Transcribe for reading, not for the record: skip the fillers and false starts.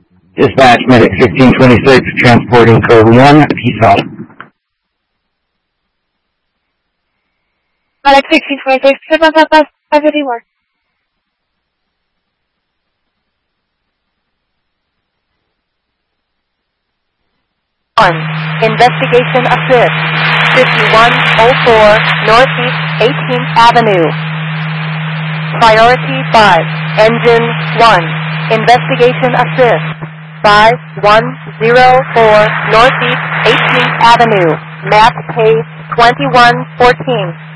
Dispatch, Medic 1626, transporting code 1, peace out. Medic 1626, positive work. Investigation assist. 5104 Northeast 18th Avenue. Priority 5. Engine 1. Investigation assist. 5104 Northeast 18th Avenue. Map page 2114.